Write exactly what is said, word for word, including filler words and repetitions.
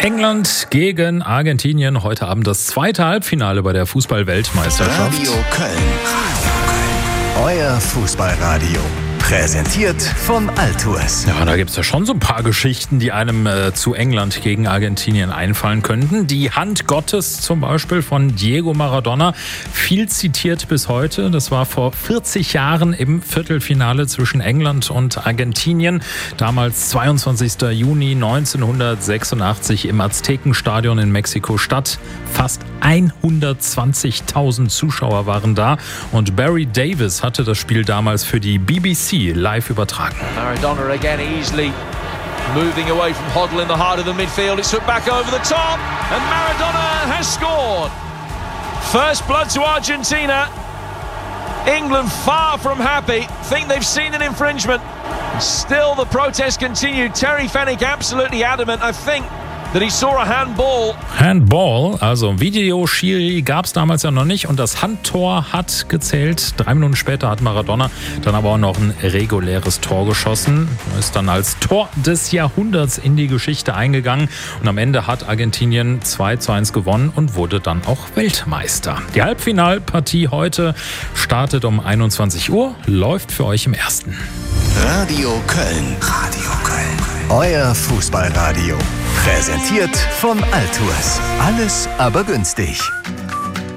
England gegen Argentinien. Heute Abend das zweite Halbfinale bei der Fußball-Weltmeisterschaft. Radio Köln. Radio Köln. Euer Fußballradio. Präsentiert von Altours. Ja, da gibt es ja schon so ein paar Geschichten, die einem äh, zu England gegen Argentinien einfallen könnten. Die Hand Gottes zum Beispiel von Diego Maradona, viel zitiert bis heute. Das war vor vierzig Jahren im Viertelfinale zwischen England und Argentinien. Damals zweiundzwanzigster Juni neunzehnhundertsechsundachtzig im Aztekenstadion in Mexiko-Stadt. Fast hundertzwanzigtausend Zuschauer waren da und Barry Davis hatte das Spiel damals für die B B C live übertragen. Maradona again easily moving away from Hoddle in the heart of the midfield. It's put back over the top and Maradona has scored. First blood to Argentina. England far from happy. Think they've seen an infringement. Still the protest continued. Terry Fenwick absolutely adamant. I think that he saw a handball. Handball, also Videoschiri gab es damals ja noch nicht und das Handtor hat gezählt. Drei Minuten später hat Maradona dann aber auch noch ein reguläres Tor geschossen. Ist dann als Tor des Jahrhunderts in die Geschichte eingegangen und am Ende hat Argentinien zwei zu eins gewonnen und wurde dann auch Weltmeister. Die Halbfinalpartie heute startet um einundzwanzig Uhr, läuft für euch im Ersten. Radio Köln. Radio Köln. Euer Fußballradio. Präsentiert von Altours. Alles aber günstig.